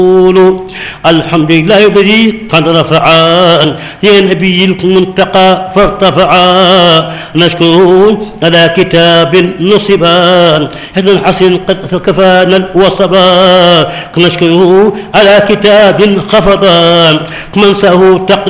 الحمد لله الذي قد رفع يا نبي المنتقى فارتفعا نشكر على كتاب نصبا هذا الحسن قد كفانا الوصبا نشكر على كتاب خفضا من ساه